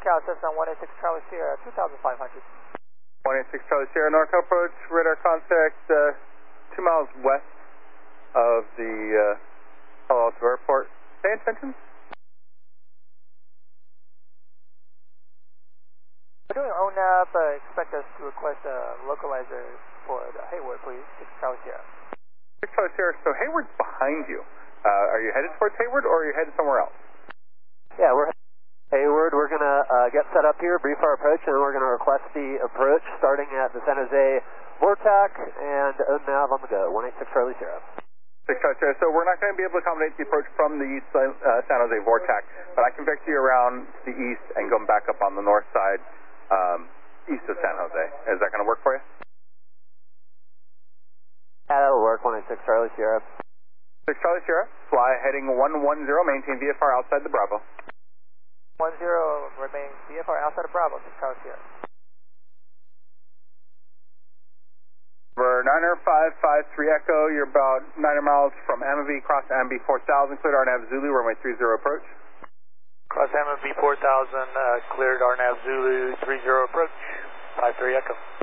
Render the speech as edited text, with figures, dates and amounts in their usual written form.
NorCal, Cessna 186 Charlie Sierra, 2,500. 186 Charlie Sierra, NorCal approach, radar contact 2 miles west of the Palo Alto Airport. Pay attention. We're doing ONAV, expect us to request a localizer for the Hayward, please, 6 Charlie Sierra. 6 Charlie Sierra, so Hayward's behind you. Are you headed towards Hayward or are you headed somewhere else? Yeah, we're Hayward. We're going to get set up here, brief our approach, and we're going to request the approach starting at the San Jose VORTAC and ONAV on the go, 186 Charlie Sierra. 6 Charlie Sierra, so we're not going to be able to accommodate the approach from the east San Jose VORTAC, but I can vector you around to the east and go back up on the north side east of San Jose. Is that going to work for you? Yeah, that'll work, 186 Charlie Sierra. 6 Charlie Sierra, fly heading 110, maintain VFR outside the Bravo. 10, remain VFR outside of Bravo, 6 Charlie Sierra. For 90553 Echo, you're about 9 miles from Amity, cross Amity 4000, cleared RNAV Zulu, runway 30 approach. Cross Amity 4000, cleared RNAV Zulu 30 approach, 53 Echo.